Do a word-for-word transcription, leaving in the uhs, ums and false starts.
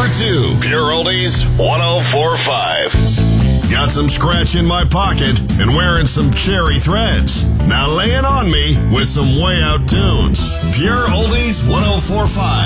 two, Pure Oldies one oh four point five. Got some scratch in my pocket and wearing some cherry threads. Now lay it on me with some way out tunes. Pure Oldies one oh four point five.